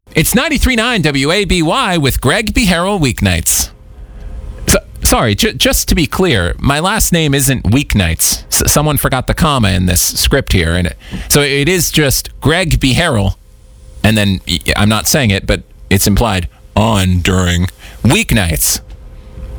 It's 93.9 WABY with Greg B. Harrell weeknights. Sorry, just to be clear, my last name isn't Weeknights. Someone forgot the comma in this script here. So it is just Greg B. Harrell. And then I'm not saying it, but it's implied on during weeknights.